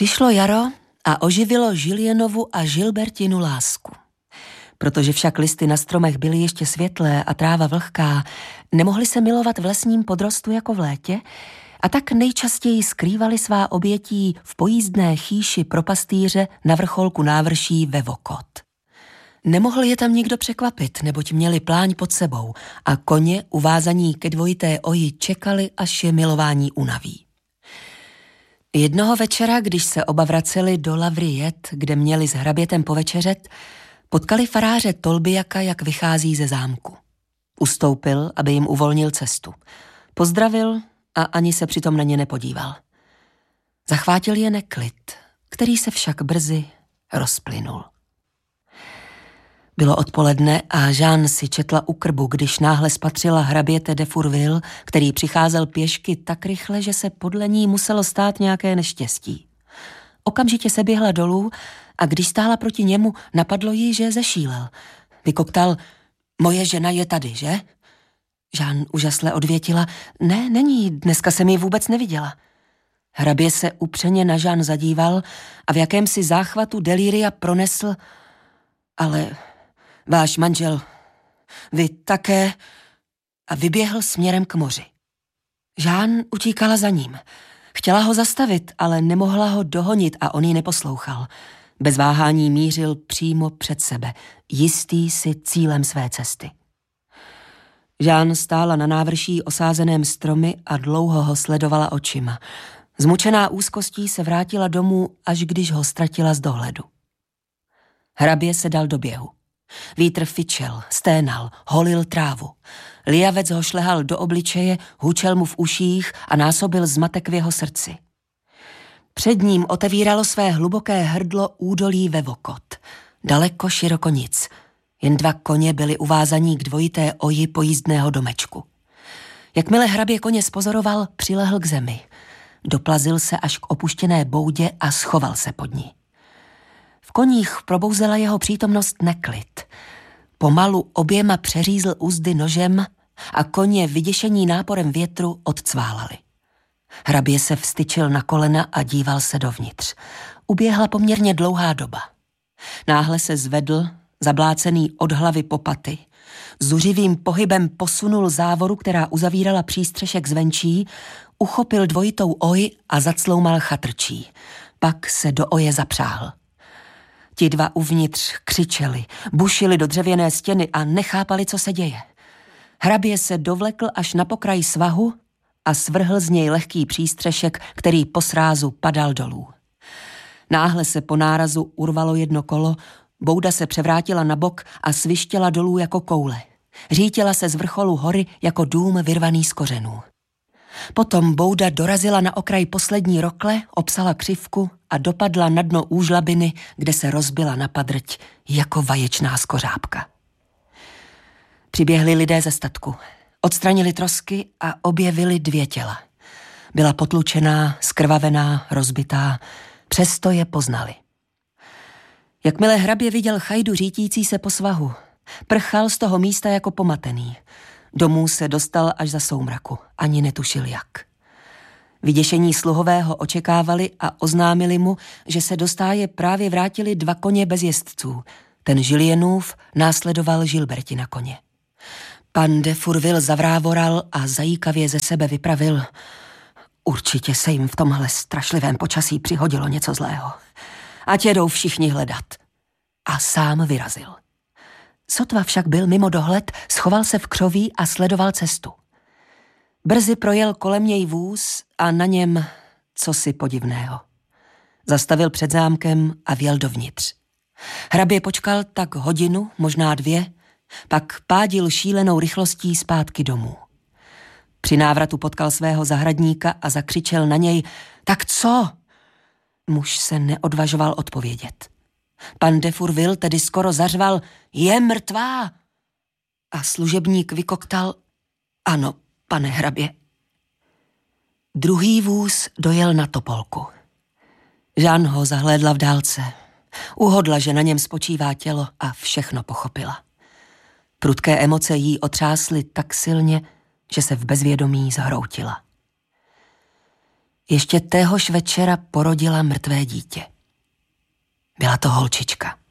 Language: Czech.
Přišlo jaro a oživilo Julienovu a Gilbertinu lásku. Protože však listy na stromech byly ještě světlé a tráva vlhká, nemohli se milovat v lesním podrostu jako v létě a tak nejčastěji skrývali svá obětí v pojízdné chýši pro pastýře na vrcholku návrší ve Vokot. Nemohl je tam nikdo překvapit, neboť měli pláň pod sebou a koně uvázaní ke dvojité oji čekali, až je milování unaví. Jednoho večera, když se oba vraceli do Lavriet, kde měli s hrabětem povečeřet, potkali faráře Tolbiaka, jak vychází ze zámku. Ustoupil, aby jim uvolnil cestu. Pozdravil a ani se přitom na ně nepodíval. Zachvátil je neklid, který se však brzy rozplynul. Bylo odpoledne a Jeanne si četla u krbu, když náhle spatřila hraběte de Fourville, který přicházel pěšky tak rychle, že se podle ní muselo stát nějaké neštěstí. Okamžitě se běhla dolů a když stála proti němu, napadlo jí, že zešílel. Vykoktal: "Moje žena je tady, že?" Jeanne úžasle odvětila: "Ne, není, dneska jsem ji vůbec neviděla." Hrabě se upřeně na Jeanne zadíval a v jakémsi záchvatu delíria pronesl: "Ale váš manžel, vy také..." a vyběhl směrem k moři. Jeanne utíkala za ním. Chtěla ho zastavit, ale nemohla ho dohonit a on ji neposlouchal. Bez váhání mířil přímo před sebe, jistý si cílem své cesty. Jeanne stála na návrší osázeném stromy a dlouho ho sledovala očima. Zmučená úzkostí se vrátila domů, až když ho ztratila z dohledu. Hrabě se dal do běhu. Vítr fičel, sténal, holil trávu. Lijavec ho šlehal do obličeje, hučel mu v uších a násobil zmatek v jeho srdci. Před ním otevíralo své hluboké hrdlo údolí ve Vokot. Daleko široko nic. Jen dva koně byli uvázaní k dvojité oji pojízdného domečku. Jakmile hrabě koně spozoroval, přilehl k zemi. Doplazil se až k opuštěné boudě a schoval se pod ní. V koních probouzela jeho přítomnost neklid. Pomalu oběma přeřízl uzdy nožem a koně vyděšení náporem větru odcválali. Hrabě se vstyčil na kolena a díval se dovnitř. Uběhla poměrně dlouhá doba. Náhle se zvedl, zablácený od hlavy po paty. Zuřivým pohybem posunul závoru, která uzavírala přístřešek zvenčí, uchopil dvojitou oj a zacloumal chatrčí. Pak se do oje zapřáhl. Ti dva uvnitř křičeli, bušili do dřevěné stěny a nechápali, co se děje. Hrabě se dovlekl až na pokraj svahu a svrhl z něj lehký přístřešek, který po srázu padal dolů. Náhle se po nárazu urvalo jedno kolo, bouda se převrátila na bok a svištěla dolů jako koule. Řítila se z vrcholu hory jako dům vyrvaný z kořenů. Potom bouda dorazila na okraj poslední rokle, obsala křivku a dopadla na dno úžlabiny, kde se rozbila na padrť jako vaječná skořápka. Přiběhli lidé ze statku. Odstranili trosky a objevili dvě těla. Byla potlučená, zkrvavená, rozbitá, přesto je poznali. Jakmile hrabě viděl chajdu řítící se po svahu, prchal z toho místa jako pomatený. Domů se dostal až za soumraku, ani netušil jak. Vyděšení sluhového očekávali a oznámili mu, že se do stáje právě vrátili dva koně bez jezdců. Ten Julienův následoval Gilbertina koně. Pan de Fourville zavrávoral a zajíkavě ze sebe vypravil: "Určitě se jim v tomhle strašlivém počasí přihodilo něco zlého. Ať jedou všichni hledat." A sám vyrazil. Sotva však byl mimo dohled, schoval se v křoví a sledoval cestu. Brzy projel kolem něj vůz a na něm cosi podivného. Zastavil před zámkem a vjel dovnitř. Hrabě počkal tak hodinu, možná dvě, pak pádil šílenou rychlostí zpátky domů. Při návratu potkal svého zahradníka a zakřičel na něj: "Tak co?" Muž se neodvažoval odpovědět. Pan de Fourville tedy skoro zařval: "Je mrtvá!" A služebník vykoktal: "Ano, pane hrabě." Druhý vůz dojel na Topolku. Jeanne ho zahlédla v dálce. Uhodla, že na něm spočívá tělo a všechno pochopila. Prudké emoce jí otřásly tak silně, že se v bezvědomí zhroutila. Ještě téhož večera porodila mrtvé dítě. Byla to holčička.